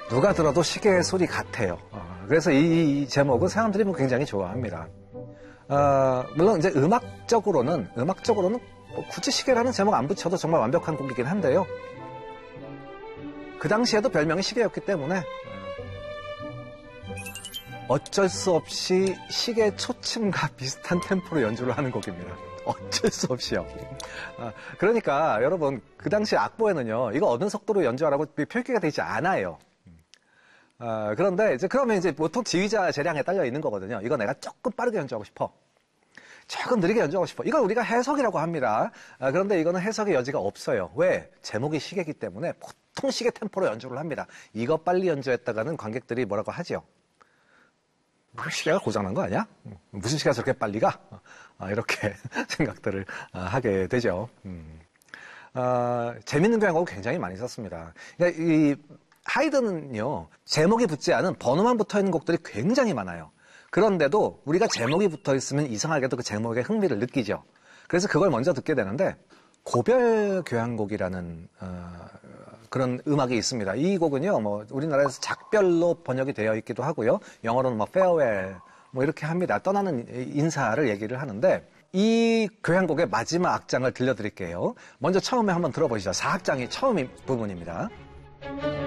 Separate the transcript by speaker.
Speaker 1: 누가 들어도 시계 소리 같아요. 그래서 이 제목은 사람들이 뭐 굉장히 좋아합니다. 물론 이제 음악적으로는 뭐 굳이 시계라는 제목 안 붙여도 정말 완벽한 곡이긴 한데요. 그 당시에도 별명이 시계였기 때문에 어쩔 수 없이 시계 초침과 비슷한 템포로 연주를 하는 곡입니다. 어쩔 수 없이요. 그러니까 여러분 그 당시 악보에는요, 이거 어느 속도로 연주하라고 표기가 되지 않아요. 그런데 그러면 이제 보통 지휘자 재량에 딸려 있는 거거든요. 이거 내가 조금 빠르게 연주하고 싶어. 조금 느리게 연주하고 싶어. 이걸 우리가 해석이라고 합니다. 그런데 이거는 해석의 여지가 없어요. 왜? 제목이 시계이기 때문에 보통 시계 템포로 연주를 합니다. 이거 빨리 연주했다가는 관객들이 뭐라고 하죠? 시계가 고장난 거 아니야? 무슨 시계가 저렇게 빨리 가? 이렇게 생각들을 하게 되죠. 재밌는 교향곡을 굉장히 많이 썼습니다. 그러니까 이 하이든은요, 제목이 붙지 않은 번호만 붙어 있는 곡들이 굉장히 많아요. 그런데도 우리가 제목이 붙어 있으면 이상하게도 그 제목에 흥미를 느끼죠. 그래서 그걸 먼저 듣게 되는데, 고별 교향곡이라는 그런 음악이 있습니다. 이 곡은요, 뭐 우리나라에서 작별로 번역이 되어 있기도 하고요. 영어로는 뭐 farewell 뭐 이렇게 합니다. 떠나는 인사를 얘기를 하는데, 이 교향곡의 마지막 악장을 들려드릴게요. 먼저 처음에 한번 들어보시죠. 4악장이 처음 부분입니다.